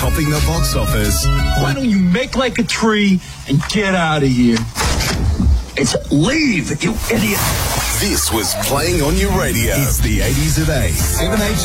topping the box office. Why don't you make like a tree and get out of here? It's leave, you idiot. This was Playing on Your Radio. It's the 80s at 8. 7